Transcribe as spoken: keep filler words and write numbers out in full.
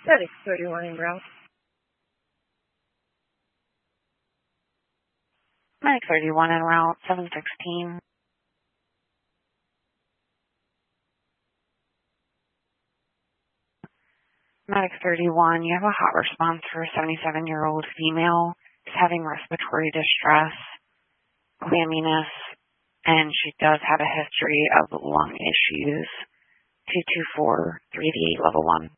Medic thirty-one en route. Medic thirty-one en route, seven sixteen. Medic thirty-one, you have a hot response for a seventy-seven-year-old female. She's having respiratory distress, clamminess, and she does have a history of lung issues. two two four, three D eight, level one.